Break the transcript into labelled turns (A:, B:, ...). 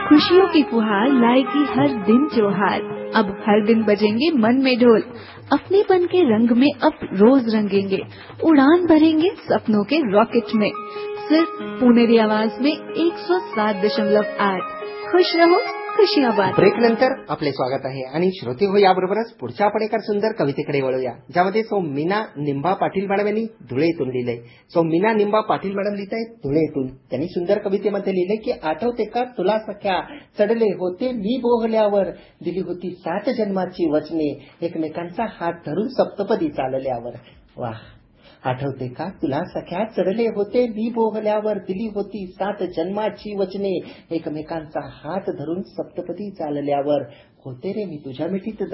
A: खुशियों की फुहार लाएगी हर दिन त्योहार। अब हर दिन बजेंगे मन में ढोल, अपनेपन के रंग में अब रोज रंगेंगे, उड़ान भरेंगे सपनों के रॉकेट में। सिर्फ पुणेरी आवाज में 107.8। खुश रहो, खुशियाँ बांटो।
B: ब्रेक नंतर आपले स्वागत आहे आणि श्रोते हो, याबरोबरच पुढच्या आपण एका सुंदर कवितेकडे वळूया, ज्यामध्ये सौ मीना निंबा पाटील मॅडम यांनी धुळेतून लिहिलंय. सौ मीना निंबा पाटील मॅडम लिहित आहेत धुळेतून. त्यांनी सुंदर कवितेमध्ये लिहिलंय की आठवते का तुला सख्या चढले होते मी बोहल्यावर, दिली होती 7 जन्माची वचने एकमेकांचा हात धरून सप्तपदी चालल्यावर. वाह, आठवते का तुला सख्या चढले होते मी बोहल्यावर, दिली होती 7 जन्माची वचने एकमेकांचा हात धरून सप्तपदी चालल्यावर. होते रे मी तुझ्या मिठीत